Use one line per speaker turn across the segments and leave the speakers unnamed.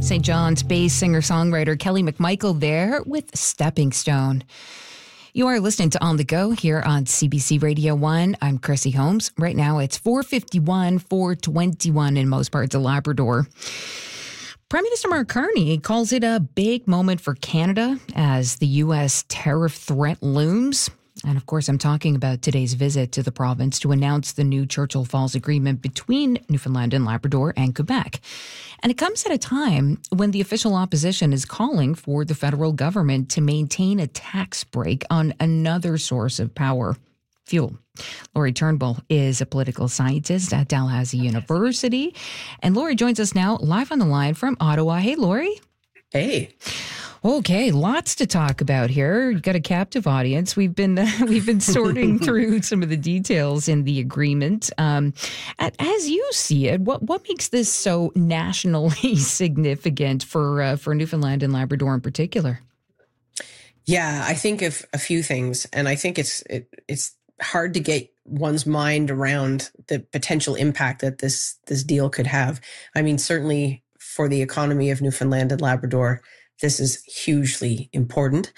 St. John's based singer-songwriter Kelly McMichael there with Stepping Stone. You are listening to On the Go here on CBC Radio 1. I'm Chrissy Holmes. Right now it's 4:51, 4:21 in most parts of Labrador. Prime Minister Mark Carney calls it a big moment for Canada as the U.S. tariff threat looms. And of course, I'm talking about today's visit to the province to announce the new Churchill Falls Agreement between Newfoundland and Labrador and Quebec. And it comes at a time when the official opposition is calling for the federal government to maintain a tax break on another source of power, fuel. Laurie Turnbull is a political scientist at Dalhousie University. And Laurie joins us now live on the line from Ottawa. Hey, Laurie.
Hey.
Okay, lots to talk about here. You've got a captive audience. We've been sorting through some of the details in the agreement. As you see it, what makes this so nationally significant for Newfoundland and Labrador in particular?
Yeah, I think of a few things, and I think it's hard to get one's mind around the potential impact that this deal could have. I mean, certainly for the economy of Newfoundland and Labrador, this is hugely important.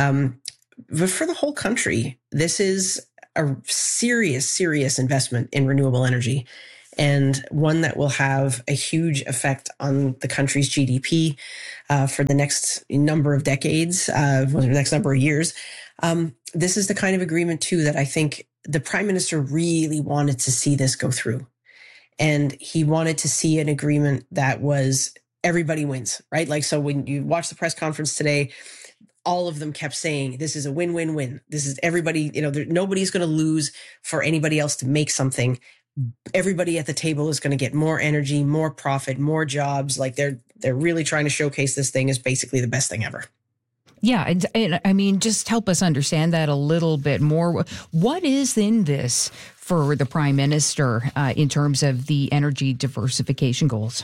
But for the whole country, this is a serious investment in renewable energy, and one that will have a huge effect on the country's GDP for the next number of decades, the next number of years. This is the kind of agreement, too, that I think the Prime Minister really wanted to see this go through. And he wanted to see an agreement that was everybody wins, right? Like, so when you watch the press conference today, all of them kept saying, this is a win-win-win. This is everybody, nobody's going to lose for anybody else to make something. Everybody at the table is going to get more energy, more profit, more jobs. Like they're really trying to showcase this thing as basically the best thing ever.
Yeah, and I mean, just help us understand that a little bit more. What is in this for the Prime Minister in terms of the energy diversification goals?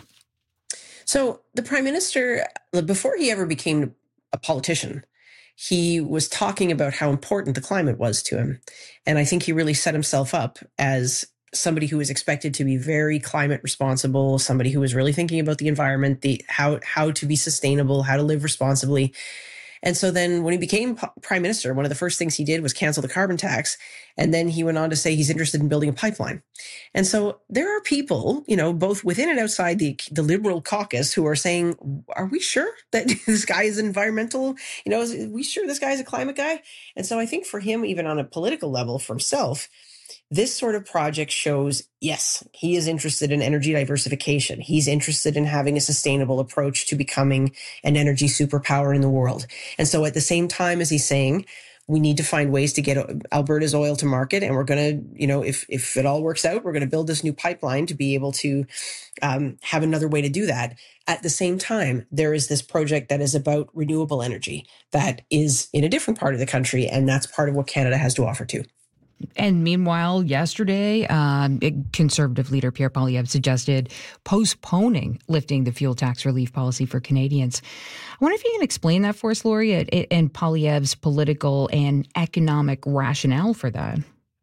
So the Prime Minister, before he ever became a politician, he was talking about how important the climate was to him. And I think he really set himself up as somebody who was expected to be very climate responsible, somebody who was really thinking about the environment, how to be sustainable, how to live responsibly. And so then when he became Prime Minister, one of the first things he did was cancel the carbon tax. And then he went on to say he's interested in building a pipeline. And so there are people, both within and outside the Liberal caucus who are saying, are we sure that this guy is environmental? Are we sure this guy is a climate guy? And so I think for him, even on a political level for himself, this sort of project shows, yes, he is interested in energy diversification. He's interested in having a sustainable approach to becoming an energy superpower in the world. And so at the same time as he's saying, we need to find ways to get Alberta's oil to market. And we're going to, if it all works out, we're going to build this new pipeline to be able to have another way to do that. At the same time, there is this project that is about renewable energy that is in a different part of the country. And that's part of what Canada has to offer too.
And meanwhile, yesterday, Conservative leader Pierre Poilievre suggested postponing lifting the fuel tax relief policy for Canadians. I wonder if you can explain that for us, Laurie, and Poilievre's political and economic rationale for that.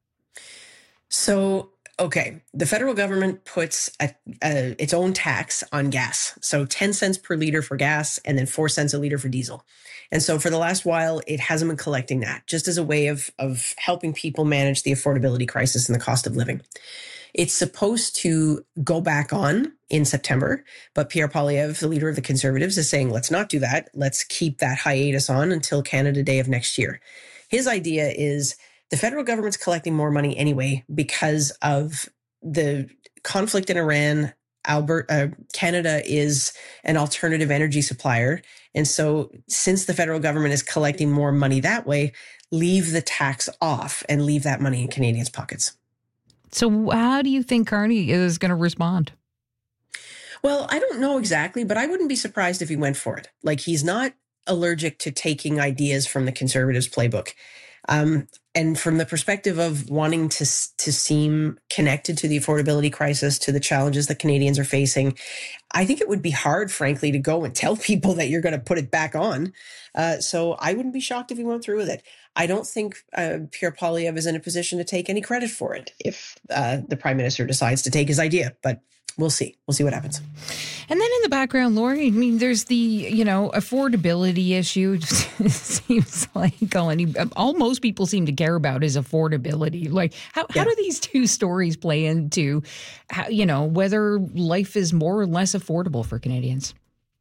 So, okay, the federal government puts its own tax on gas. So 10 cents per liter for gas and then 4 cents a liter for diesel. And so for the last while, it hasn't been collecting that just as a way of helping people manage the affordability crisis and the cost of living. It's supposed to go back on in September, but Pierre Poilievre, the leader of the Conservatives, is saying, let's not do that. Let's keep that hiatus on until Canada Day of next year. His idea is the federal government's collecting more money anyway because of the conflict in Iran. Canada is an alternative energy supplier. And so since the federal government is collecting more money that way, leave the tax off and leave that money in Canadians' pockets.
So how do you think Carney is going to respond?
Well, I don't know exactly, but I wouldn't be surprised if he went for it. Like, he's not allergic to taking ideas from the Conservatives' playbook. And from the perspective of wanting to seem connected to the affordability crisis, to the challenges that Canadians are facing, I think it would be hard, frankly, to go and tell people that you're going to put it back on. So I wouldn't be shocked if he went through with it. I don't think Pierre Poilievre is in a position to take any credit for it if the Prime Minister decides to take his idea. But we'll see. We'll see what happens.
And then in the background, Lori, I mean, there's the, affordability issue. It seems like all most people seem to care about is affordability. Like, how do these two stories play into, whether life is more or less affordable for Canadians?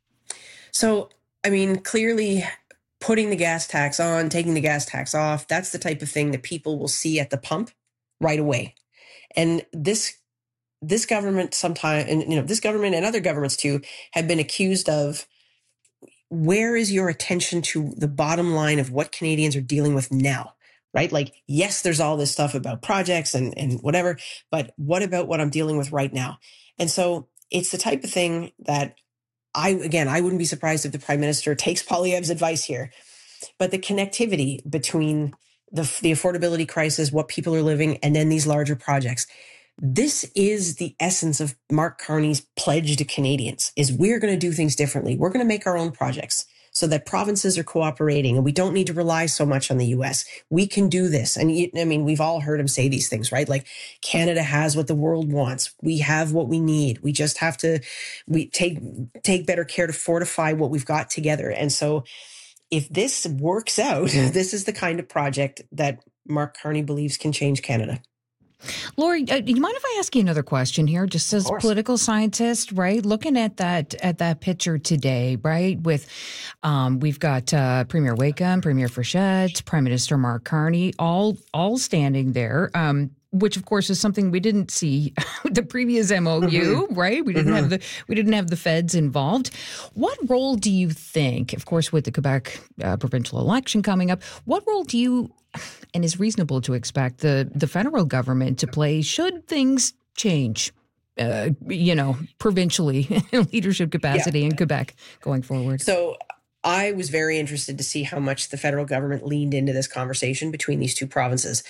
So, I mean, clearly putting the gas tax on, taking the gas tax off, that's the type of thing that people will see at the pump right away. And this government this government and other governments too have been accused of, where is your attention to the bottom line of what Canadians are dealing with now, right? Like, yes, there's all this stuff about projects and whatever, but what about what I'm dealing with right now? And so it's the type of thing that I wouldn't be surprised if the Prime Minister takes Poilievre's advice here, but the connectivity between the affordability crisis, what people are living, and then these larger projects. This is the essence of Mark Carney's pledge to Canadians, is we're going to do things differently. We're going to make our own projects so that provinces are cooperating and we don't need to rely so much on the US. We can do this. And I mean, we've all heard him say these things, right? Like, Canada has what the world wants. We have what we need. We just have to take better care to fortify what we've got together. And so if this works out, this is the kind of project that Mark Carney believes can change Canada.
Lori, do you mind if I ask you another question here, just as political scientist, right? Looking at that picture today, right? With we've got Premier Wakeham, Premier Frechette, Prime Minister Mark Carney, all standing there. Which of course is something we didn't see the previous MOU, right? We didn't have the feds involved. What role do you think, of course, with the Quebec provincial election coming up, what role do you and is reasonable to expect the federal government to play should things change, provincially in leadership capacity in Quebec going forward? So
I was very interested to see how much the federal government leaned into this conversation between these two provinces.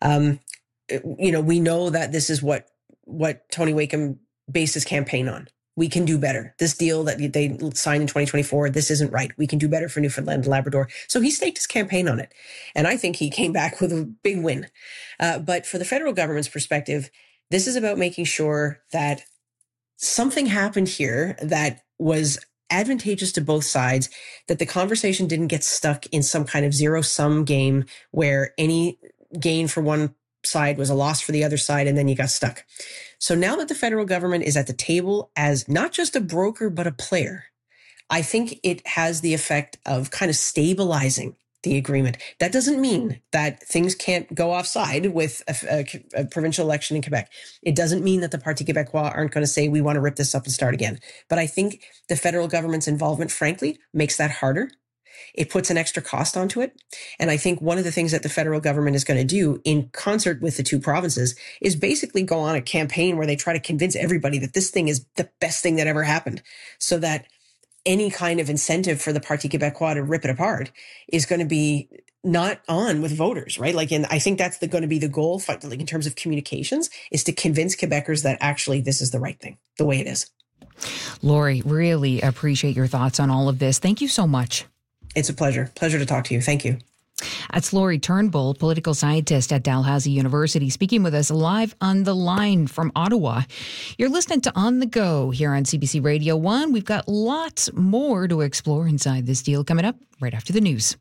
We know that this is what Tony Wakeham based his campaign on. We can do better. This deal that they signed in 2024, this isn't right. We can do better for Newfoundland and Labrador. So he staked his campaign on it. And I think he came back with a big win. But for the federal government's perspective, this is about making sure that something happened here that was advantageous to both sides, that the conversation didn't get stuck in some kind of zero-sum game where any gain for one side was a loss for the other side, and then you got stuck. So now that the federal government is at the table as not just a broker, but a player, I think it has the effect of kind of stabilizing the agreement. That doesn't mean that things can't go offside with a provincial election in Quebec. It doesn't mean that the Parti Québécois aren't going to say, we want to rip this up and start again. But I think the federal government's involvement, frankly, makes that harder. It puts an extra cost onto it. And I think one of the things that the federal government is going to do in concert with the two provinces is basically go on a campaign where they try to convince everybody that this thing is the best thing that ever happened, so that any kind of incentive for the Parti Québécois to rip it apart is going to be not on with voters, right? Like, and I think that's going to be the goal, like in terms of communications, is to convince Quebecers that actually this is the right thing, the way it is.
Lori, really appreciate your thoughts on all of this. Thank you so much.
It's a pleasure. Pleasure to talk to you. Thank you.
That's Lori Turnbull, political scientist at Dalhousie University, speaking with us live on the line from Ottawa. You're listening to On the Go here on CBC Radio 1. We've got lots more to explore inside this deal coming up right after the news.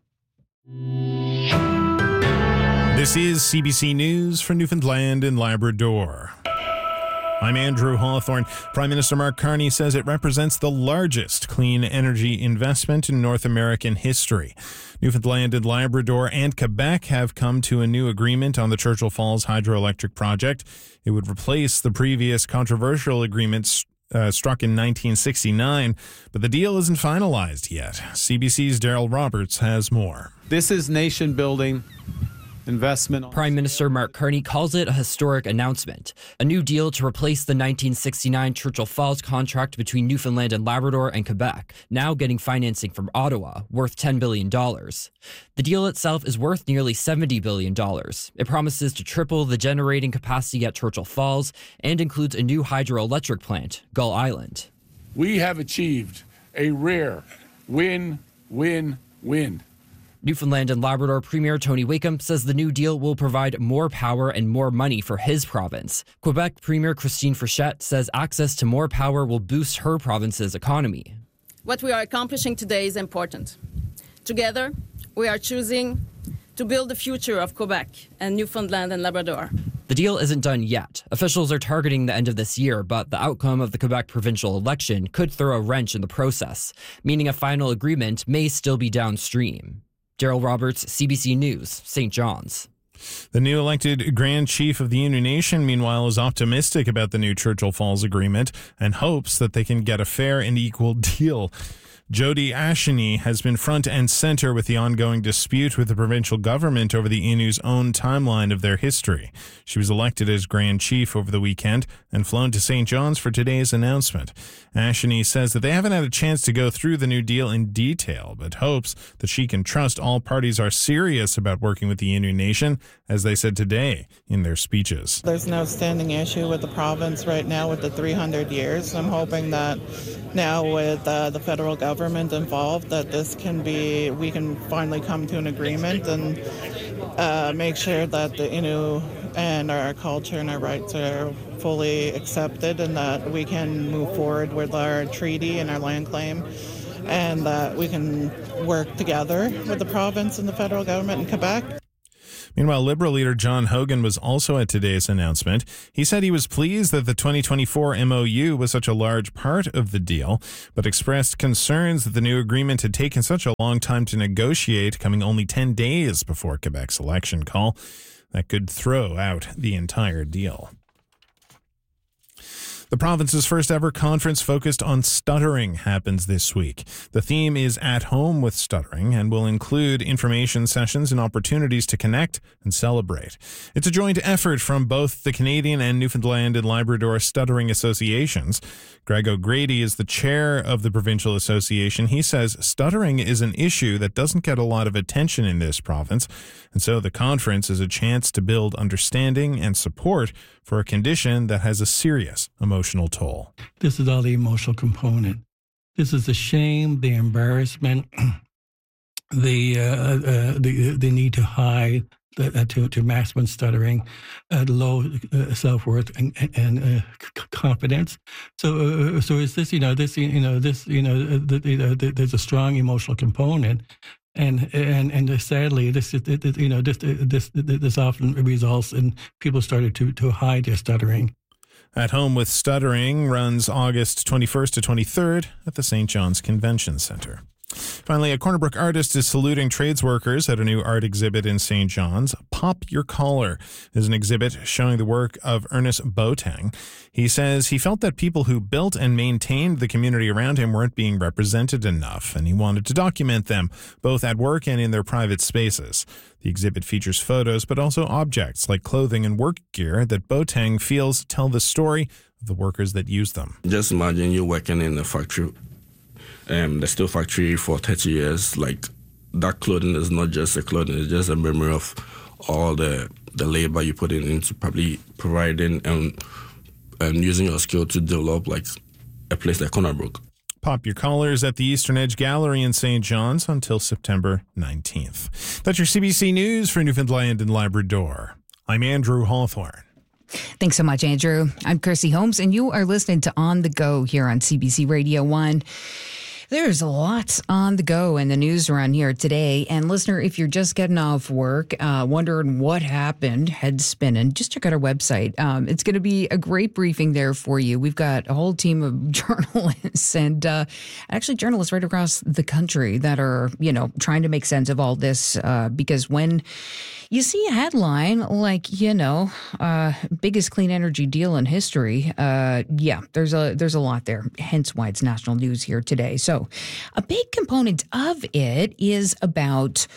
This is CBC News for Newfoundland and Labrador. I'm Andrew Hawthorne. Prime Minister Mark Carney says it represents the largest clean energy investment in North American history. Newfoundland and Labrador and Quebec have come to a new agreement on the Churchill Falls hydroelectric project. It would replace the previous controversial agreement struck in 1969, but the deal isn't finalized yet. CBC's Daryl Roberts has more.
This is nation-building investment.
Prime Minister Mark Carney calls it a historic announcement, a new deal to replace the 1969 Churchill Falls contract between Newfoundland and Labrador and Quebec, now getting financing from Ottawa, worth $10 billion. The deal itself is worth nearly $70 billion. It promises to triple the generating capacity at Churchill Falls and includes a new hydroelectric plant, Gull Island.
We have achieved a rare win-win-win.
Newfoundland and Labrador Premier Tony Wakeham says the new deal will provide more power and more money for his province. Quebec Premier Christine Frechette says access to more power will boost her province's economy.
What we are accomplishing today is important. Together, we are choosing to build the future of Quebec and Newfoundland and Labrador.
The deal isn't done yet. Officials are targeting the end of this year, but the outcome of the Quebec provincial election could throw a wrench in the process, meaning a final agreement may still be downstream. Daryl Roberts, CBC News, St. John's.
The new elected Grand Chief of the Innu Nation, meanwhile, is optimistic about the new Churchill Falls Agreement and hopes that they can get a fair and equal deal. Jody Asheny has been front and center with the ongoing dispute with the provincial government over the Innu's own timeline of their history. She was elected as Grand Chief over the weekend and flown to St. John's for today's announcement. Asheny says that they haven't had a chance to go through the new deal in detail, but hopes that she can trust all parties are serious about working with the Innu Nation, as they said today in their speeches.
There's an outstanding issue with the province right now with the 300 years. I'm hoping that now with the federal government involved, that we can finally come to an agreement and make sure that the Innu and our culture and our rights are fully accepted, and that we can move forward with our treaty and our land claim, and that we can work together with the province and the federal government in Quebec.
Meanwhile, Liberal leader John Hogan was also at today's announcement. He said he was pleased that the 2024 MOU was such a large part of the deal, but expressed concerns that the new agreement had taken such a long time to negotiate, coming only 10 days before Quebec's election call. That could throw out the entire deal. The province's first ever conference focused on stuttering happens this week. The theme is At Home with Stuttering and will include information sessions and opportunities to connect and celebrate. It's a joint effort from both the Canadian and Newfoundland and Labrador Stuttering Associations. Greg O'Grady is the chair of the provincial association. He says stuttering is an issue that doesn't get a lot of attention in this province, and so the conference is a chance to build understanding and support for a condition that has a serious emotional toll.
This is all the emotional component. This is the shame, the embarrassment, the need to hide, to maximum stuttering, low self-worth and confidence. So is this, there's a strong emotional component. And sadly, this often results in people starting to hide their stuttering.
At Home with Stuttering runs August 21st to 23rd at the St. John's Convention Centre. Finally, a Corner Brook artist is saluting trades workers at a new art exhibit in St. John's. Pop Your Collar is an exhibit showing the work of Ernest Boateng. He says he felt that people who built and maintained the community around him weren't being represented enough, and he wanted to document them, both at work and in their private spaces. The exhibit features photos, but also objects like clothing and work gear that Boateng feels tell the story of the workers that use them.
Just imagine you're working in a factory, the steel factory for 30 years. Like, that clothing is not just a clothing, it's just a memory of all the labor you put into probably providing and using your skill to develop like a place like Corner Brook.
Pop Your Collars at the Eastern Edge Gallery in St. John's until September 19th. That's your CBC News for Newfoundland and Labrador. I'm Andrew Hawthorne.
Thanks so much, Andrew. I'm Chrissy Holmes, and you are listening to On the Go here on CBC Radio 1. There's lots on the go in the news around here today. And listener, if you're just getting off work, wondering what happened, head spinning, just check out our website. It's going to be a great briefing there for you. We've got a whole team of journalists and actually journalists right across the country that are, trying to make sense of all this because when you see a headline like, biggest clean energy deal in history, there's a lot there, hence why it's national news here today. So a big component of it is about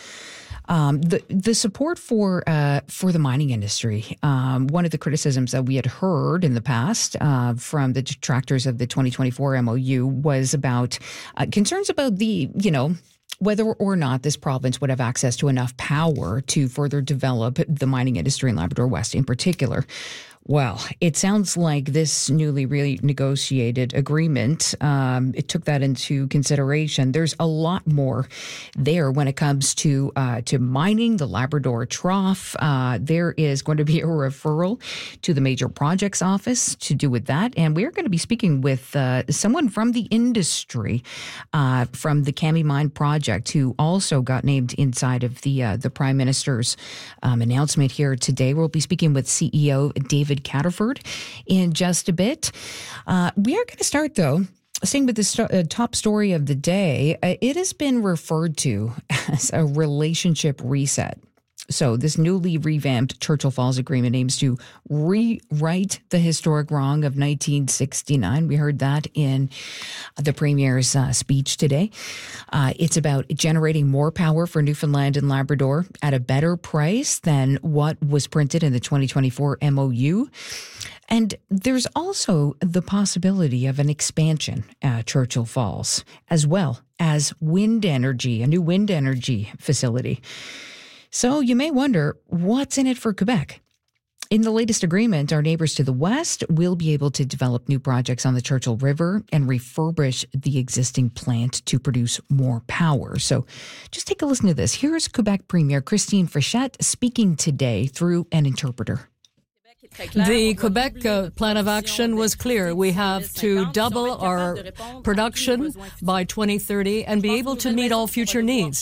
the support for the mining industry. One of the criticisms that we had heard in the past from the detractors of the 2024 MOU was about concerns about whether or not this province would have access to enough power to further develop the mining industry in Labrador West in particular. Well, it sounds like this newly renegotiated agreement, it took that into consideration. There's a lot more there when it comes to mining the Labrador Trough. There is going to be a referral to the Major Projects Office to do with that. And we're going to be speaking with someone from the industry, from the Kami Mine Project, who also got named inside of the Prime Minister's announcement here today. We'll be speaking with CEO David Catterford in just a bit. We are going to start, though, staying with this top story of the day. It has been referred to as a relationship reset. So this newly revamped Churchill Falls Agreement aims to rewrite the historic wrong of 1969. We heard that in the Premier's speech today. It's about generating more power for Newfoundland and Labrador at a better price than what was printed in the 2024 MOU. And there's also the possibility of an expansion at Churchill Falls, as well as wind energy, a new wind energy facility. So you may wonder, what's in it for Quebec? In the latest agreement, our neighbors to the west will be able to develop new projects on the Churchill River and refurbish the existing plant to produce more power. So just take a listen to this. Here's Quebec Premier Christine Frechette speaking today through an interpreter.
The Quebec plan of action was clear. We have to double our production by 2030 and be able to meet all future needs.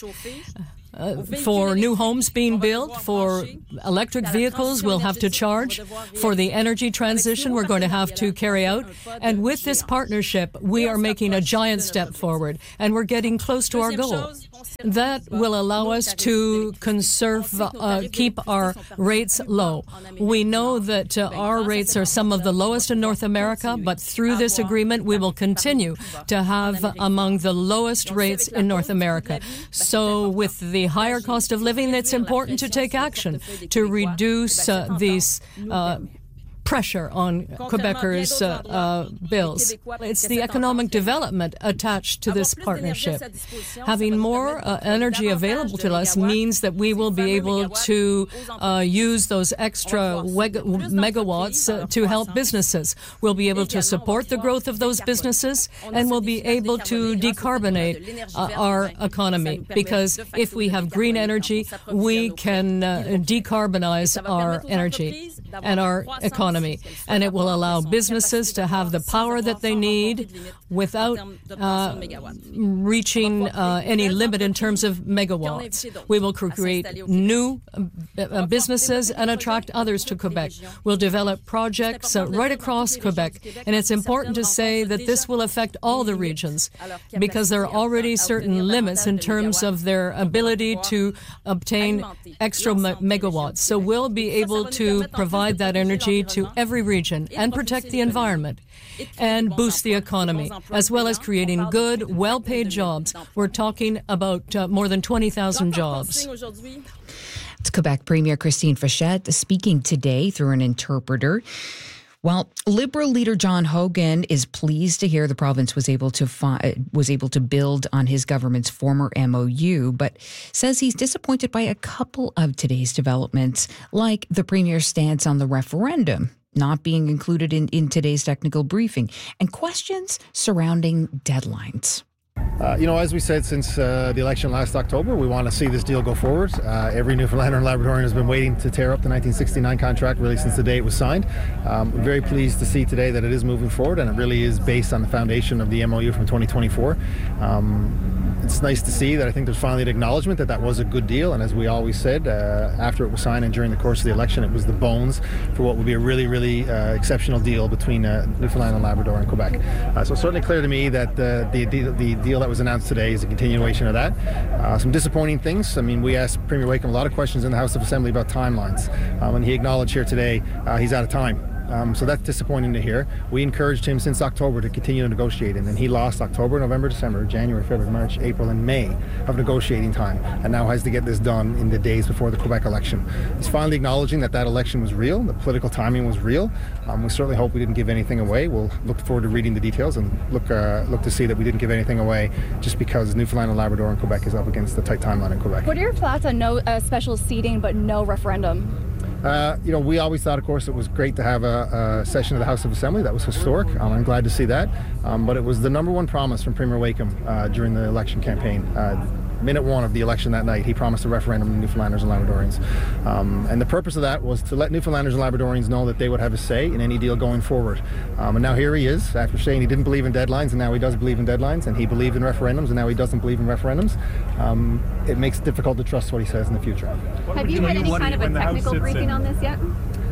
For new homes being built, for electric vehicles, we'll have to charge. For the energy transition, we're going to have to carry out. And with this partnership, we are making a giant step forward, and we're getting close to our goal. That will allow us to keep our rates low. We know that our rates are some of the lowest in North America, but through this agreement, we will continue to have among the lowest rates in North America. So with the higher cost of living, it's important to take action to reduce these pressure on Quebecers' bills. It's the economic development attached to this partnership. Having more energy available to us means that we will be able to use those extra megawatts to help businesses. We'll be able to support the growth of those businesses, and we'll be able to decarbonate our economy, because if we have green energy, we can decarbonize our energy and our economy. And it will allow businesses to have the power that they need without reaching any limit in terms of megawatts. We will create new businesses and attract others to Quebec. We'll develop projects right across Quebec. And it's important to say that this will affect all the regions, because there are already certain limits in terms of their ability to obtain extra megawatts. So we'll be able to provide that energy to every region and protect the environment and boost the economy, as well as creating good, well-paid jobs. We're talking about more than 20,000 jobs.
It's Quebec Premier Christine Frechette speaking today through an interpreter. Well, Liberal leader John Hogan is pleased to hear the province was able to build on his government's former MOU, but says he's disappointed by a couple of today's developments, like the Premier's stance on the referendum not being included in today's technical briefing, and questions surrounding deadlines.
As we said since the election last October, we want to see this deal go forward. Every Newfoundlander and Labradorian has been waiting to tear up the 1969 contract really since the day it was signed. We're very pleased to see today that it is moving forward, and it really is based on the foundation of the MOU from 2024. It's nice to see that I think there's finally an acknowledgement that that was a good deal, and as we always said, after it was signed and during the course of the election, it was the bones for what would be a really, really exceptional deal between Newfoundland and Labrador and Quebec. So it's certainly clear to me that the deal that was announced today is a continuation of that. Some disappointing things. I mean, we asked Premier Wakeham a lot of questions in the House of Assembly about timelines, and he acknowledged here today he's out of time. So that's disappointing to hear. We encouraged him since October to continue negotiating, and he lost October, November, December, January, February, March, April, and May of negotiating time, and now has to get this done in the days before the Quebec election. He's finally acknowledging that election was real, the political timing was real. We certainly hope we didn't give anything away. We'll look forward to reading the details and look to see that we didn't give anything away just because Newfoundland and Labrador and Quebec is up against the tight timeline in Quebec.
What are your thoughts on no special seating but no referendum?
We always thought, of course, it was great to have a session of the House of Assembly. That was historic. I'm glad to see that. But it was the number one promise from Premier Wakeham during the election campaign. Minute one of the election that night, he promised a referendum to Newfoundlanders and Labradorians. And the purpose of that was to let Newfoundlanders and Labradorians know that they would have a say in any deal going forward. And now here he is, after saying he didn't believe in deadlines, and now he does believe in deadlines, and he believed in referendums, and now he doesn't believe in referendums. It makes it difficult to trust what he says in the future.
Have you had any kind of a technical briefing on this yet?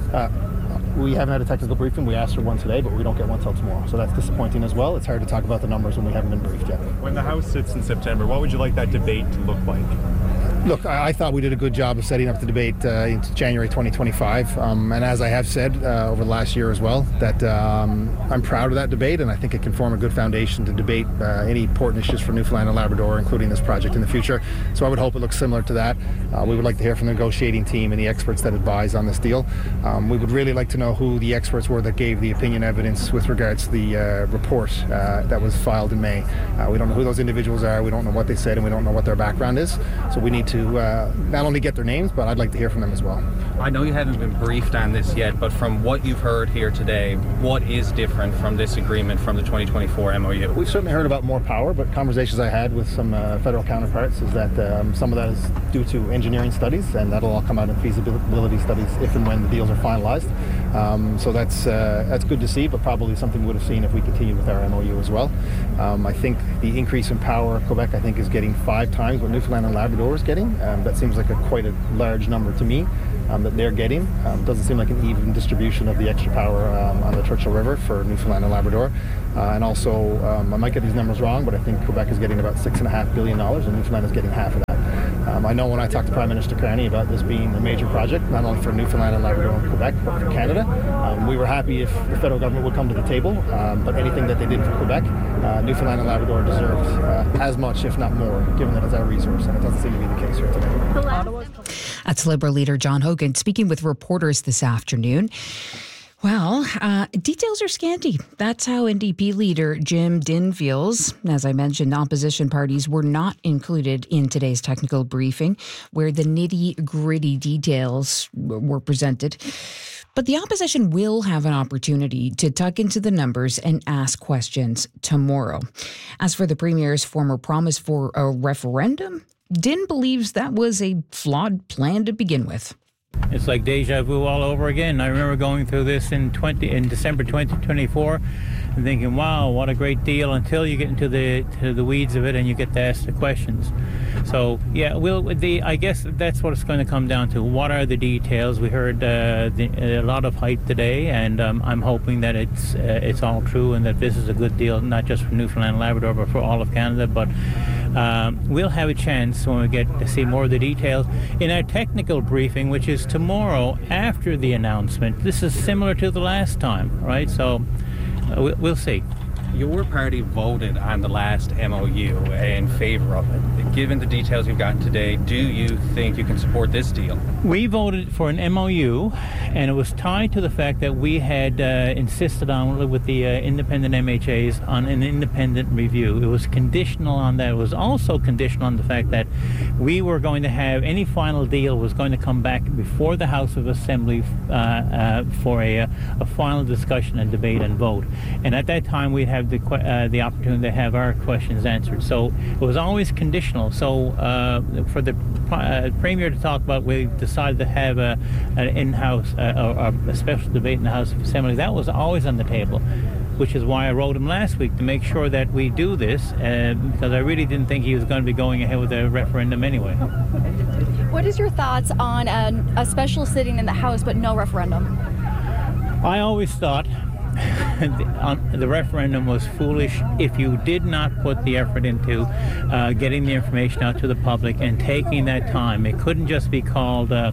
We haven't had a technical briefing. We asked for one today, but we don't get one till tomorrow. So that's disappointing as well. It's hard to talk about the numbers when we haven't been briefed yet.
When the House sits in September, what would you like that debate to look like?
Look, I thought we did a good job of setting up the debate into January 2025. And as I have said over the last year as well, that I'm proud of that debate, and I think it can form a good foundation to debate any important issues for Newfoundland and Labrador, including this project in the future. So I would hope it looks similar to that. We would like to hear from the negotiating team and the experts that advise on this deal. We would really like to know who the experts were that gave the opinion evidence with regards to the report that was filed in May. We don't know who those individuals are, we don't know what they said, and we don't know what their background is. So we need to not only get their names, but I'd like to hear from them as well.
I know you haven't been briefed on this yet, but from what you've heard here today, what is different from this agreement from the 2024 MOU?
We've certainly heard about more power, but conversations I had with some federal counterparts is that some of that is due to engineering studies, and that'll all come out in feasibility studies if and when the deals are finalized. So that's good to see, but probably something we would have seen if we continued with our MOU as well. I think the increase in power, Quebec, I think, is getting 5 times what Newfoundland and Labrador is getting. That seems like quite a large number to me that they're getting. Doesn't seem like an even distribution of the extra power on the Churchill River for Newfoundland and Labrador. And also, I might get these numbers wrong, but I think Quebec is getting about $6.5 billion, and Newfoundland is getting half of that. I know when I talked to Prime Minister Carney about this being a major project, not only for Newfoundland and Labrador and Quebec, but for Canada, we were happy if the federal government would come to the table. But anything that they did for Quebec, Newfoundland and Labrador deserved as much, if not more, given that it's our resource, and it doesn't seem to be the case here today.
That's Liberal leader John Hogan speaking with reporters this afternoon. Well, details are scanty. That's how NDP leader Jim Dinn feels. As I mentioned, opposition parties were not included in today's technical briefing, where the nitty-gritty details were presented. But the opposition will have an opportunity to tuck into the numbers and ask questions tomorrow. As for the Premier's former promise for a referendum, Dinn believes that was a flawed plan to begin with.
It's like deja vu all over again. I remember going through this in December 2024 and thinking, wow, what a great deal, until you get into the weeds of it and you get to ask the questions. So, yeah, I guess that's what it's going to come down to. What are the details? We heard a lot of hype today, and I'm hoping that it's all true and that this is a good deal, not just for Newfoundland and Labrador, but for all of Canada. But we'll have a chance when we get to see more of the details in our technical briefing, which is tomorrow after the announcement. This is similar to the last time, right? So we'll see.
Your party voted on the last MOU in favor of it. Given the details you've gotten today, do you think you can support this deal?
We voted for an MOU, and it was tied to the fact that we had insisted on, with the independent MHAs, on an independent review. It was conditional on that. It was also conditional on the fact that we were going to have any final deal was going to come back before the House of Assembly for a final discussion and debate and vote. And at that time, we'd have the opportunity to have our questions answered. So it was always conditional. So for the Premier to talk about, we decided to have an in-house or a special debate in the House of Assembly, that was always on the table, which is why I wrote him last week to make sure that we do this, because I really didn't think he was going to be going ahead with a referendum anyway.
What is your thoughts on a special sitting in the House but no referendum?
I always thought the referendum was foolish if you did not put the effort into getting the information out to the public and taking that time. It couldn't just be called a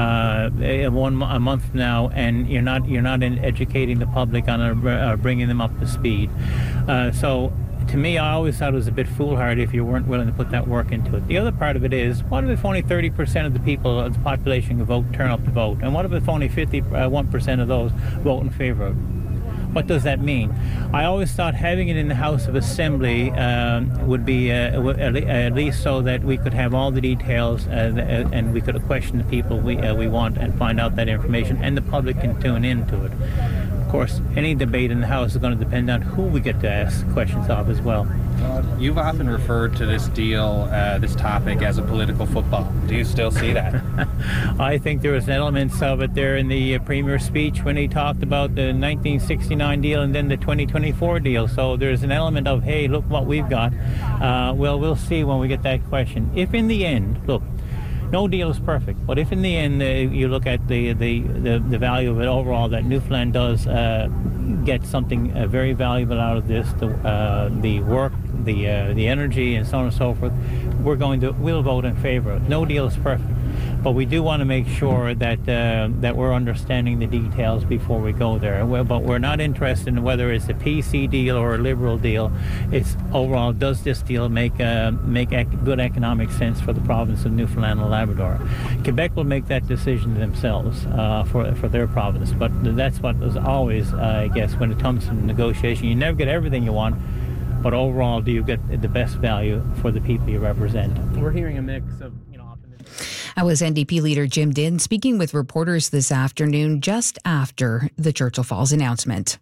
month from now, and you're not educating the public on bringing them up to speed. So to me, I always thought it was a bit foolhardy if you weren't willing to put that work into it. The other part of it is, what if only 30% of the people, of the population, turn up to vote? And what if only 51% of those vote in favor of it? What does that mean? I always thought having it in the House of Assembly would be at least so that we could have all the details and we could question the people we want and find out that information, and the public can tune into it. Of course, any debate in the House is going to depend on who we get to ask questions of as well.
You've often referred to this deal, this topic, as a political football. Do you still see that?
I think there was elements of it there in the Premier's speech when he talked about the 1969 deal and then the 2024 deal. So there's an element of, hey, look what we've got. Well, we'll see when we get that question. If in the end, look, no deal is perfect, but if in the end you look at the value of it overall, that Newfoundland does get something very valuable out of this, the work, the energy, and so on and so forth, we'll vote in favor of it. No deal is perfect, but we do want to make sure that we're understanding the details before we go there. But we're not interested in whether it's a PC deal or a Liberal deal. It's overall, does this deal make good economic sense for the province of Newfoundland and Labrador? Quebec will make that decision themselves for their province, but that's what is always, I guess, when it comes to negotiation. You never get everything you want, but overall, do you get the best value for the people you represent?
We're hearing a mix of, optimism.
That was NDP leader Jim Dinn speaking with reporters this afternoon just after the Churchill Falls announcement.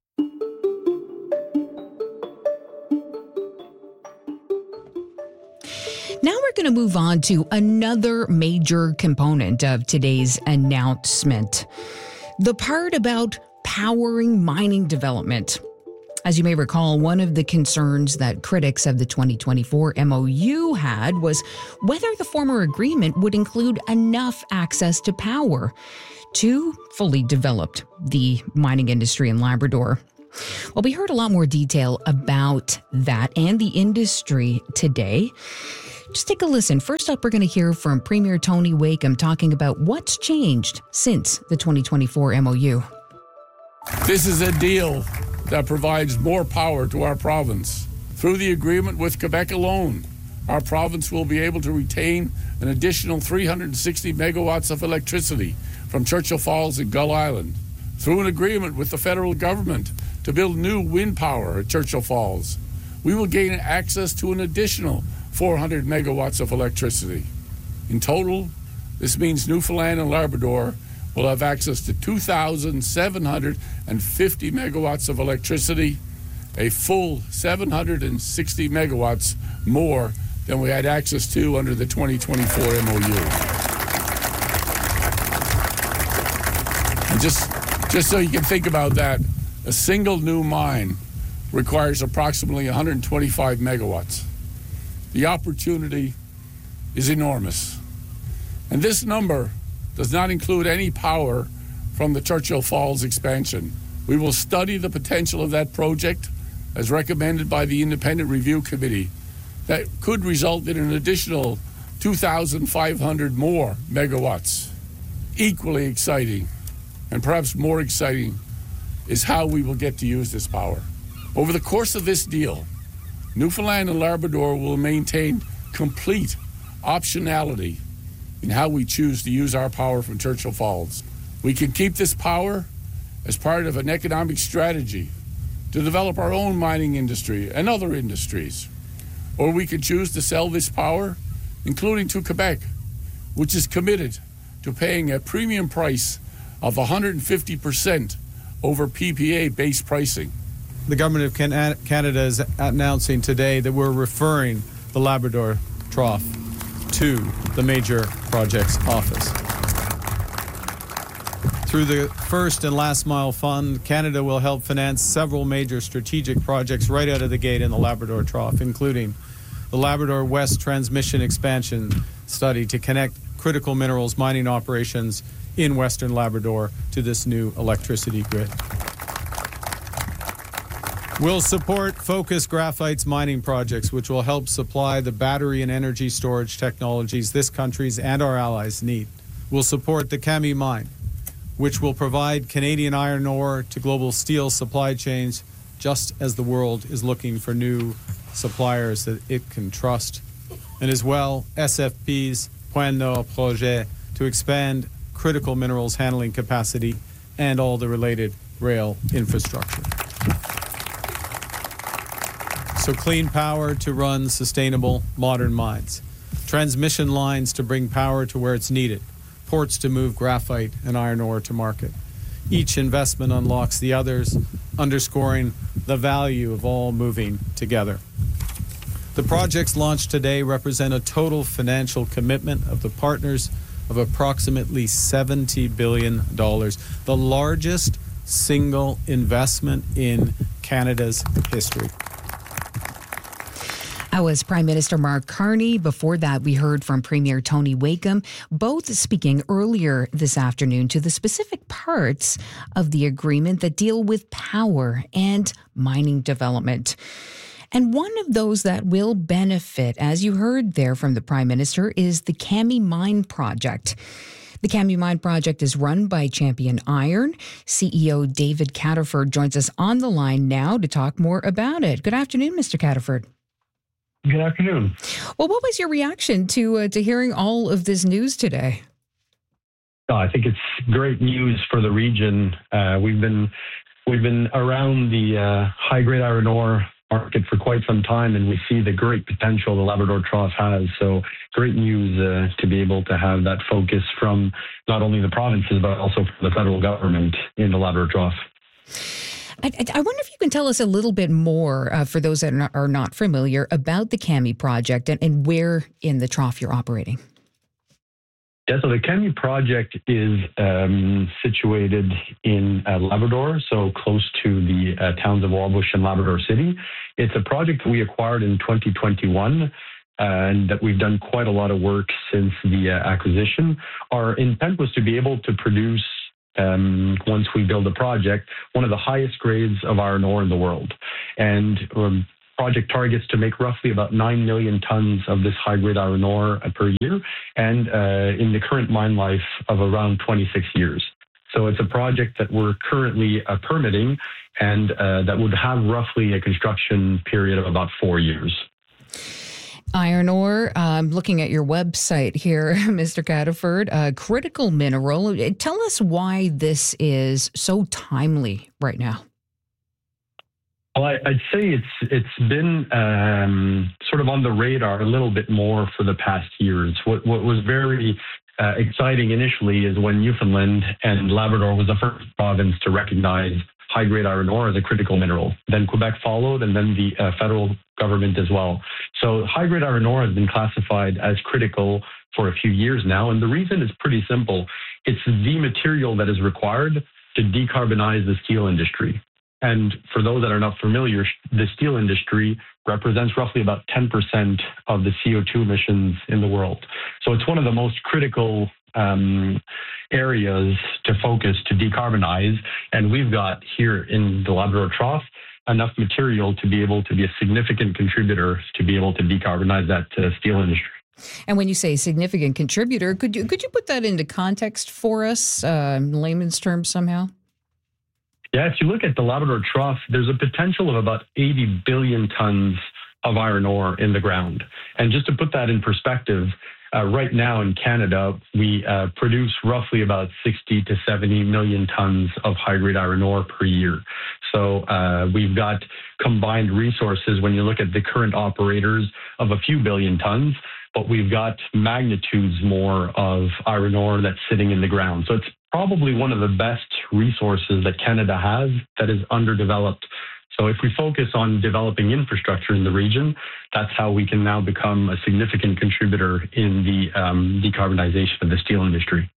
Now we're going to move on to another major component of today's announcement, the part about powering mining development. As you may recall, one of the concerns that critics of the 2024 MOU had was whether the former agreement would include enough access to power to fully develop the mining industry in Labrador. Well, we heard a lot more detail about that and the industry today. Just take a listen. First up, we're going to hear from Premier Tony Wakeham talking about what's changed since the 2024 MOU.
This is a deal that provides more power to our province. Through the agreement with Quebec alone, our province will be able to retain an additional 360 megawatts of electricity from Churchill Falls and Gull Island. Through an agreement with the federal government to build new wind power at Churchill Falls, we will gain access to an additional 400 megawatts of electricity. In total, this means Newfoundland and Labrador will have access to 2,750 megawatts of electricity, a full 760 megawatts more than we had access to under the 2024 MOU. And just so you can think about that, a single new mine requires approximately 125 megawatts. The opportunity is enormous. And this number does not include any power from the Churchill Falls expansion. We will study the potential of that project as recommended by the Independent Review Committee that could result in an additional 2,500 more megawatts. Equally exciting, and perhaps more exciting, is how we will get to use this power. Over the course of this deal, Newfoundland and Labrador will maintain complete optionality in how we choose to use our power from Churchill Falls. We can keep this power as part of an economic strategy to develop our own mining industry and other industries. Or we can choose to sell this power, including to Quebec, which is committed to paying a premium price of 150% over PPA-based pricing.
The Government of Canada is announcing today that we're referring the Labrador Trough to the Major Projects Office. Through the First and Last Mile Fund, Canada will help finance several major strategic projects right out of the gate in the Labrador Trough, including the Labrador West Transmission Expansion Study to connect critical minerals mining operations in Western Labrador to this new electricity grid. We'll support Focus Graphite's mining projects, which will help supply the battery and energy storage technologies this country's and our allies need. We'll support the Kami mine, which will provide Canadian iron ore to global steel supply chains, just as the world is looking for new suppliers that it can trust. And as well, SFP's Point Nord project to expand critical minerals handling capacity and all the related rail infrastructure. So clean power to run sustainable, modern mines. Transmission lines to bring power to where it's needed. Ports to move graphite and iron ore to market. Each investment unlocks the others, underscoring the value of all moving together. The projects launched today represent a total financial commitment of the partners of approximately $70 billion, the largest single investment in Canada's history.
That was Prime Minister Mark Carney. Before that, we heard from Premier Tony Wakeham, both speaking earlier this afternoon to the specific parts of the agreement that deal with power and mining development. And one of those that will benefit, as you heard there from the Prime Minister, is the Kami Mine Project. The Kami Mine Project is run by Champion Iron. CEO David Cataford joins us on the line now to talk more about it. Good afternoon, Mr. Cataford.
Good afternoon.
Well, what was your reaction to hearing all of this news today?
I think it's great news for the region. We've been around the high-grade iron ore market for quite some time, and we see the great potential the Labrador Trough has. So great news to be able to have that focus from not only the provinces, but also from the federal government in the Labrador Trough.
I wonder if you can tell us a little bit more, for those that are not familiar, about the Kami project and where in the trough you're operating.
Yeah, so the Kami project is situated in Labrador, so close to the towns of Wallbush and Labrador City. It's a project that we acquired in 2021 and that we've done quite a lot of work since the acquisition. Our intent was to be able to produce, once we build a project, one of the highest grades of iron ore in the world. And project targets to make roughly about 9 million tons of this high-grade iron ore per year, and in the current mine life of around 26 years. So it's a project that we're currently permitting, and that would have roughly a construction period of about 4 years.
Iron ore, I'm looking at your website here, Mr. Cataford, critical mineral. Tell us why this is so timely right now.
Well, I'd say it's been sort of on the radar a little bit more for the past years. What was very exciting initially is when Newfoundland and Labrador was the first province to recognize high-grade iron ore as a critical mineral. Then Quebec followed, and then the federal government as well. So high-grade iron ore has been classified as critical for a few years now, and the reason is pretty simple. It's the material that is required to decarbonize the steel industry. And for those that are not familiar, the steel industry represents roughly about 10% of the CO2 emissions in the world. So it's one of the most critical areas to focus to decarbonize. And we've got here in the Labrador Trough enough material to be able to be a significant contributor to be able to decarbonize that steel industry.
And when you say significant contributor, could you put that into context for us, in layman's terms somehow?
Yeah, if you look at the Labrador Trough, there's a potential of about 80 billion tons of iron ore in the ground. And just to put that in perspective, right now in Canada, we produce roughly about 60 to 70 million tons of high-grade iron ore per year. So we've got combined resources when you look at the current operators of a few billion tons, but we've got magnitudes more of iron ore that's sitting in the ground. So it's probably one of the best resources that Canada has that is underdeveloped. So if we focus on developing infrastructure in the region, that's how we can now become a significant contributor in the decarbonization of the steel industry.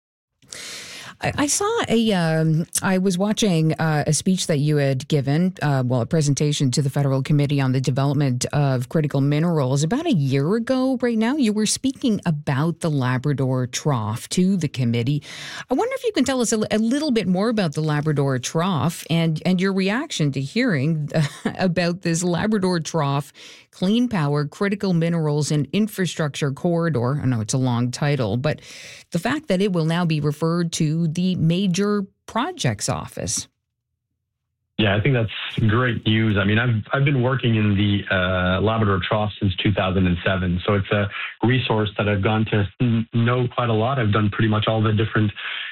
I saw I was watching a speech that you had given, a presentation to the Federal Committee on the Development of Critical Minerals about a year ago right now. You were speaking about the Labrador Trough to the committee. I wonder if you can tell us a little bit more about the Labrador Trough and your reaction to hearing about this Labrador Trough Clean Power, Critical Minerals and Infrastructure Corridor. I know it's a long title, but the fact that it will now be referred to the Major Projects Office.
Yeah, I think that's great news. I mean, I've been working in the Labrador Trough since 2007, so it's a resource that I've gone to know quite a lot. I've done pretty much all the different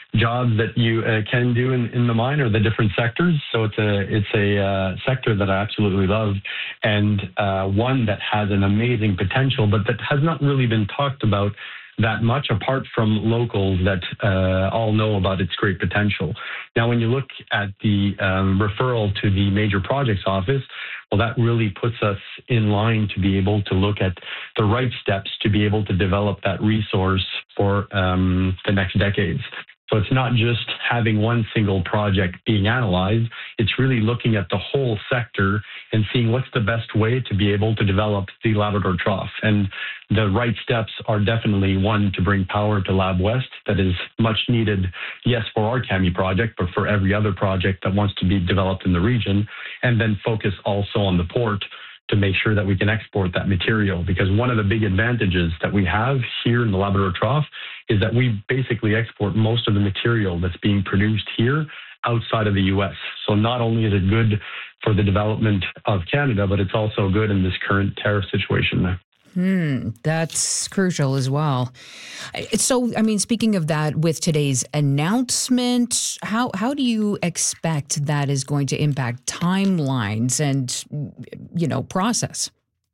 jobs that you can do in the mine or the different sectors. So it's a sector that I absolutely love, and one that has an amazing potential, but that has not really been talked about that much, apart from locals that all know about its great potential. Now, when you look at the referral to the Major Projects Office, well, that really puts us in line to be able to look at the right steps to be able to develop that resource for the next decades. So it's not just having one single project being analyzed, it's really looking at the whole sector and seeing what's the best way to be able to develop the Labrador Trough. And the right steps are definitely, one, to bring power to Lab West that is much needed, yes, for our Kami project, but for every other project that wants to be developed in the region, and then focus also on the port to make sure that we can export that material. Because one of the big advantages that we have here in the Labrador Trough is that we basically export most of the material that's being produced here outside of the U.S. So not only is it good for the development of Canada, but it's also good in this current tariff situation there.
That's crucial as well. So, I mean, speaking of that, with today's announcement, how do you expect that is going to impact timelines and, process?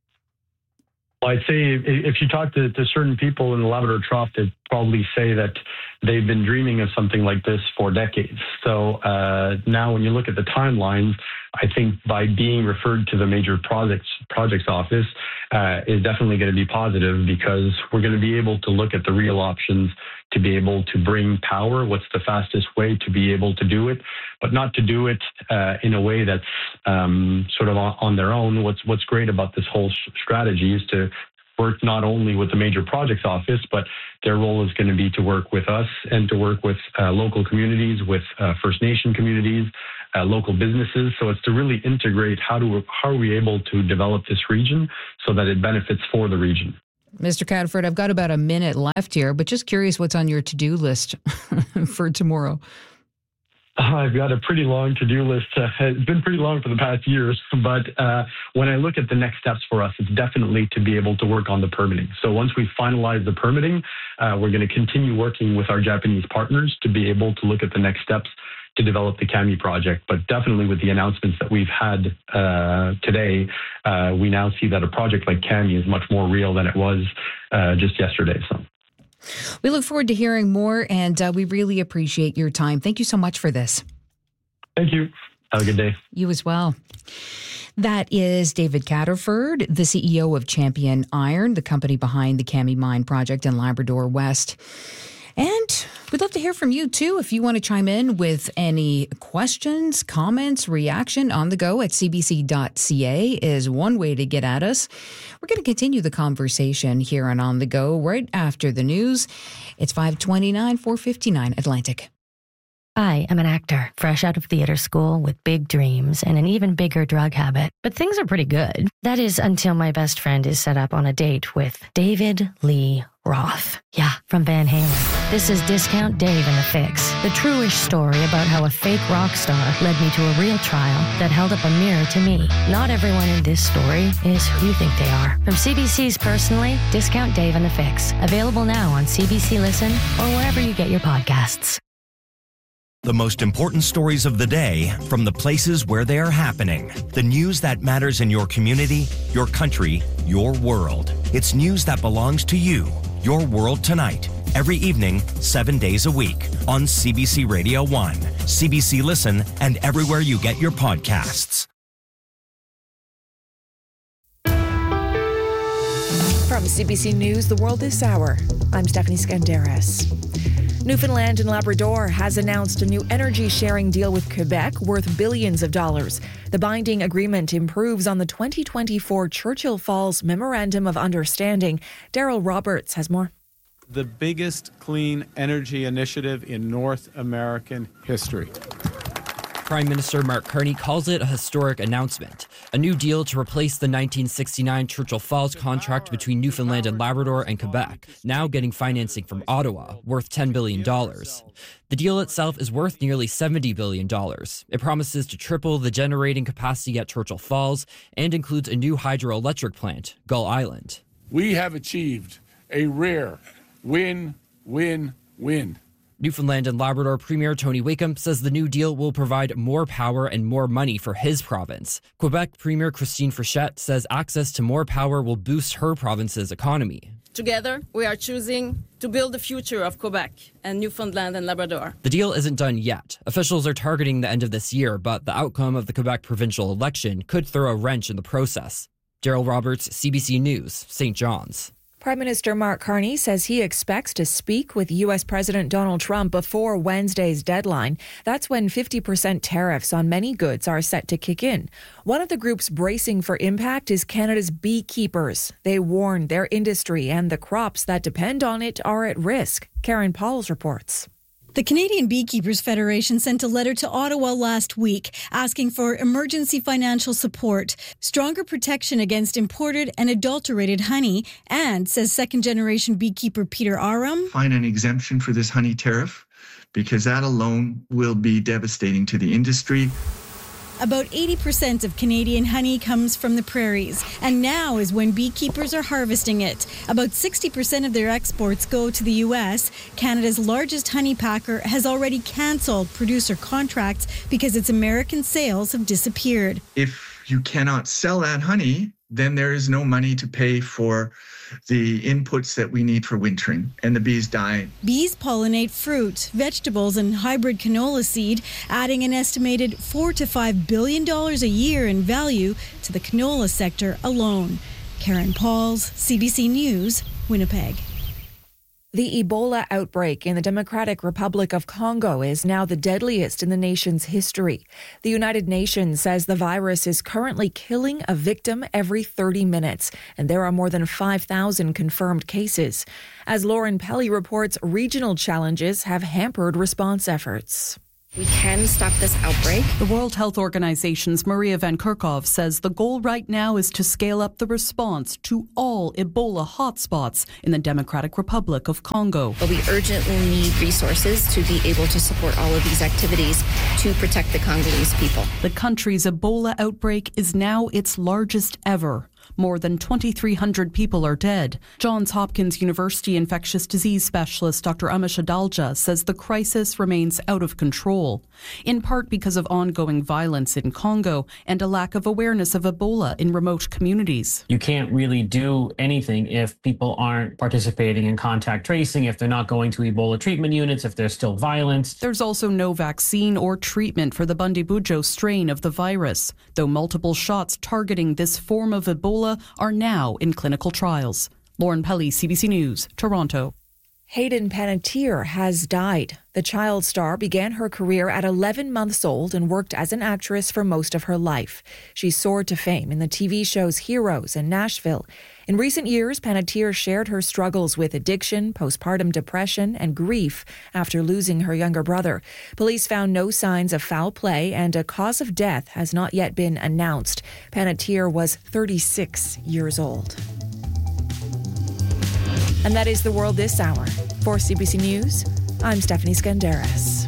Well, I'd say if you talk to certain people in the Labrador Trough, they'd probably say that they've been dreaming of something like this for decades. So now when you look at the timelines, I think by being referred to the Major Projects Office is definitely going to be positive, because we're going to be able to look at the real options to be able to bring power, what's the fastest way to be able to do it, but not to do it in a way that's sort of on their own. What's great about this whole strategy is to work not only with the Major Projects Office, but their role is going to be to work with us and to work with local communities, with First Nation communities, local businesses. So it's to really integrate how are we able to develop this region so that it benefits for the region.
Mr. Cataford, I've got about a minute left here, but just curious what's on your to-do list for tomorrow.
I've got a pretty long to-do list. It's been pretty long for the past years, but when I look at the next steps for us, it's definitely to be able to work on the permitting. So once we finalize the permitting, we're going to continue working with our Japanese partners to be able to look at the next steps to develop the Kami project. But definitely with the announcements that we've had today, we now see that a project like Kami is much more real than it was just yesterday. So
we look forward to hearing more, and we really appreciate your time. Thank you so much for this.
Thank you. Have a good day.
You as well. That is David Cataford, the CEO of Champion Iron, the company behind the Kami Mine project in Labrador West. And we'd love to hear from you, too, if you want to chime in with any questions, comments, reaction. On the go at cbc.ca is one way to get at us. We're going to continue the conversation here on the Go right after the news. It's 5:29, 4:59 Atlantic.
I am an actor, fresh out of theater school with big dreams and an even bigger drug habit. But things are pretty good. That is until my best friend is set up on a date with David Lee Roth. Yeah, from Van Halen. This is Discount Dave and the Fix, the true-ish story about how a fake rock star led me to a real trial that held up a mirror to me. Not everyone in this story is who you think they are. From CBC's Personally, Discount Dave and the Fix. Available now on CBC Listen or wherever you get your podcasts.
The most important stories of the day from the places where they are happening. The news that matters in your community, your country, your world. It's news that belongs to you. Your World Tonight. Every evening, 7 days a week on CBC Radio 1, CBC Listen, and everywhere you get your podcasts.
From CBC News, The World This Hour, I'm Stephanie Skandaris. Newfoundland and Labrador has announced a new energy sharing deal with Quebec worth billions of dollars. The binding agreement improves on the 2024 Churchill Falls Memorandum of Understanding. Daryl Roberts has more.
The biggest clean energy initiative in North American history.
Prime Minister Mark Carney calls it a historic announcement, a new deal to replace the 1969 Churchill Falls contract between Newfoundland and Labrador and Quebec, now getting financing from Ottawa, worth $10 billion. The deal itself is worth nearly $70 billion. It promises to triple the generating capacity at Churchill Falls and includes a new hydroelectric plant, Gull Island.
We have achieved a rare win-win-win.
Newfoundland and Labrador Premier Tony Wakeham says the new deal will provide more power and more money for his province. Quebec Premier Christine Frechette says access to more power will boost her province's economy.
Together, we are choosing to build the future of Quebec and Newfoundland and Labrador.
The deal isn't done yet. Officials are targeting the end of this year, but the outcome of the Quebec provincial election could throw a wrench in the process. Daryl Roberts, CBC News, St. John's.
Prime Minister Mark Carney says he expects to speak with U.S. President Donald Trump before Wednesday's deadline. That's when 50% tariffs on many goods are set to kick in. One of the groups bracing for impact is Canada's beekeepers. They warn their industry and the crops that depend on it are at risk. Karen Pauls reports.
The Canadian Beekeepers Federation sent a letter to Ottawa last week asking for emergency financial support, stronger protection against imported and adulterated honey, and, says second-generation beekeeper Peter Aram,
find an exemption for this honey tariff because that alone will be devastating to the industry.
About 80% of Canadian honey comes from the prairies, and now is when beekeepers are harvesting it. About 60% of their exports go to the U.S. Canada's largest honey packer has already cancelled producer contracts because its American sales have disappeared.
If you cannot sell that honey, then there is no money to pay for the inputs that we need for wintering, and the bees die.
Bees pollinate fruit, vegetables, and hybrid canola seed, adding an estimated $4 to $5 billion a year in value to the canola sector alone. Karen Pauls, CBC News, Winnipeg.
The Ebola outbreak in the Democratic Republic of Congo is now the deadliest in the nation's history. The United Nations says the virus is currently killing a victim every 30 minutes, and there are more than 5,000 confirmed cases. As Lauren Pelly reports, regional challenges have hampered response efforts.
We can stop this outbreak.
The World Health Organization's Maria Van Kerkhove says the goal right now is to scale up the response to all Ebola hotspots in the Democratic Republic of Congo.
But we urgently need resources to be able to support all of these activities to protect the Congolese people.
The country's Ebola outbreak is now its largest ever. More than 2,300 people are dead. Johns Hopkins University infectious disease specialist Dr. Amish Adalja says the crisis remains out of control, in part because of ongoing violence in Congo and a lack of awareness of Ebola in remote communities.
You can't really do anything if people aren't participating in contact tracing, if they're not going to Ebola treatment units, if there's still violence.
There's also no vaccine or treatment for the Bundibugyo strain of the virus, though multiple shots targeting this form of Ebola are now in clinical trials. Lauren Pelly, CBC News, Toronto.
Hayden Panettiere has died. The child star began her career at 11 months old and worked as an actress for most of her life. She soared to fame in the TV shows Heroes and Nashville. In recent years, Panettiere shared her struggles with addiction, postpartum depression, and grief after losing her younger brother. Police found no signs of foul play, and a cause of death has not yet been announced. Panettiere was 36 years old. And that is the world this hour. For CBC News, I'm Stephanie Skandaris.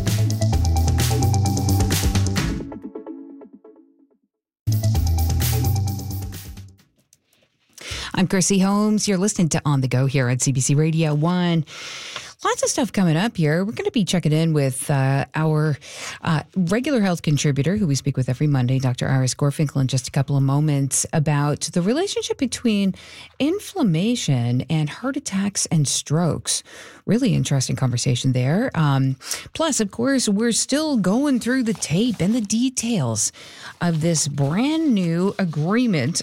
I'm Chrissy Holmes. You're listening to On the Go here at CBC Radio 1. Lots of stuff coming up here. We're going to be checking in with our regular health contributor, who we speak with every Monday, Dr. Iris Gorfinkel, in just a couple of moments, about the relationship between inflammation and heart attacks and strokes. Really interesting conversation there. Plus, of course, we're still going through the tape and the details of this brand new agreement.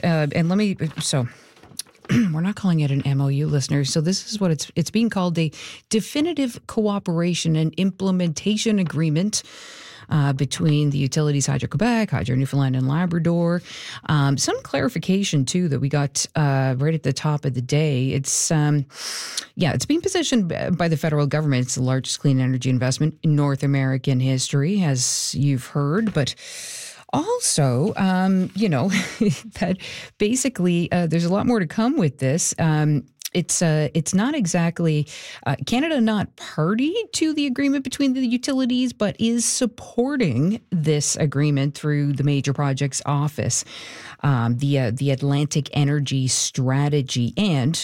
We're not calling it an MOU, listeners. So this is what it's being called, a definitive cooperation and implementation agreement between the utilities Hydro-Quebec, Hydro-Newfoundland and Labrador. Some clarification, too, that we got right at the top of the day. It's being positioned by the federal government. It's the largest clean energy investment in North American history, as you've heard, but also, that basically there's a lot more to come with this. it's not exactly Canada not party to the agreement between the utilities, but is supporting this agreement through the Major Projects Office, the Atlantic Energy Strategy, and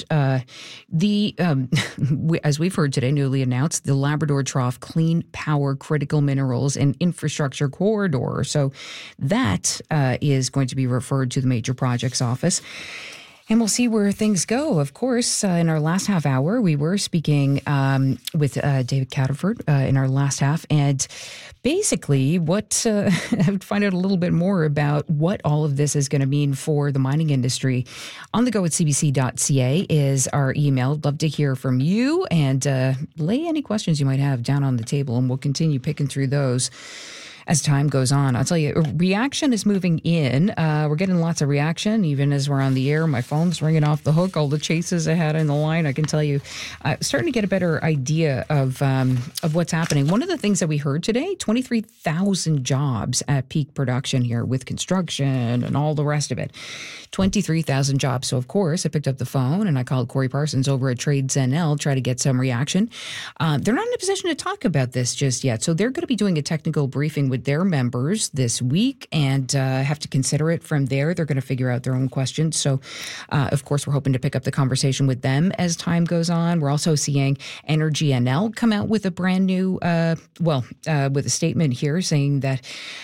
as we've heard today, newly announced, the Labrador Trough Clean Power Critical Minerals and Infrastructure Corridor. So that is going to be referred to the Major Projects Office. And we'll see where things go. Of course, in our last half hour, we were speaking with David Cataford in our last half. And basically, I would find out a little bit more about what all of this is going to mean for the mining industry. On the go at cbc.ca is our email. Love to hear from you and lay any questions you might have down on the table. And we'll continue picking through those as time goes on. I'll tell you, reaction is moving in. We're getting lots of reaction, even as we're on the air. My phone's ringing off the hook. All the chases I had in the line, I can tell you, starting to get a better idea of what's happening. One of the things that we heard today, 23,000 jobs at peak production here with construction and all the rest of it. 23,000 jobs. So, of course, I picked up the phone and I called Corey Parsons over at Trades NL, try to get some reaction. They're not in a position to talk about this just yet. So they're going to be doing a technical briefing with their members this week and have to consider it from there. They're going to figure out their own questions. So, of course, we're hoping to pick up the conversation with them as time goes on. We're also seeing Energy NL come out with a brand new, with a statement here saying that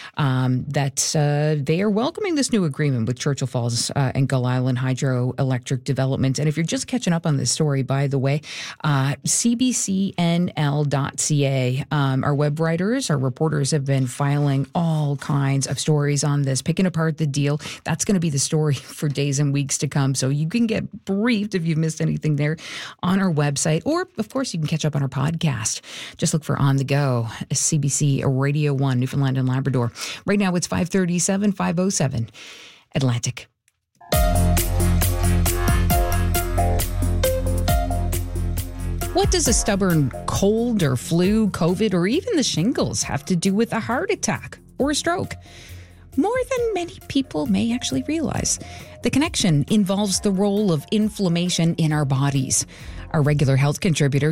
they are welcoming this new agreement with Churchill Falls and Gull Island Hydroelectric Development. And if you're just catching up on this story, by the way, cbcnl.ca, our web writers, our reporters have been filing all kinds of stories on this, picking apart the deal. That's going to be the story for days and weeks to come. So you can get briefed if you've missed anything there on our website, or of course you can catch up on our podcast. Just look for On the Go, CBC Radio 1, Newfoundland and Labrador. Right now it's 5:07 Atlantic. What does a stubborn cold or flu, COVID, or even the shingles have to do with a heart attack or a stroke? More than many people may actually realize. The connection involves the role of inflammation in our bodies. Our regular health contributor,